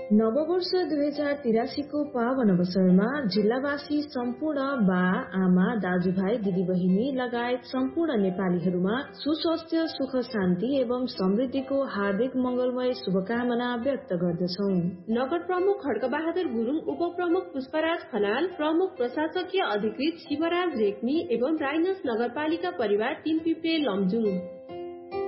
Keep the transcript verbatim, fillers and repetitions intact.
नववर्ष दुई हजार तिरासी को पावन अवसरमा जिल्लावासी सम्पूर्ण बा आमा दाजुभाइ दिदीबहिनी लगायत सम्पूर्ण नेपालीहरूमा सुस्वास्थ्य सुख शान्ति एवं समृद्धिको हार्दिक मंगलमय शुभकामना व्यक्त गर्दछौं। नगर प्रमुख खड्कबहादुर गुरुङ, उप प्रमुख पुष्पराज खनाल, प्रमुख प्रशासकीय अधिकृत शिवराज रेग्मी एवं राइनस नगरपालिका परिवार तीन पिप्रे लमजुङ।